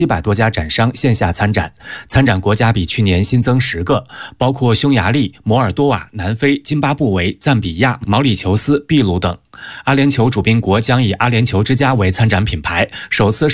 700多家展商线下参展，参展国家比去年新增10个，包括匈牙利、摩尔多瓦、南非、津巴布韦、赞比亚、毛里求斯、秘鲁等。阿联酋主宾国将以阿联酋之家为参展品牌，首次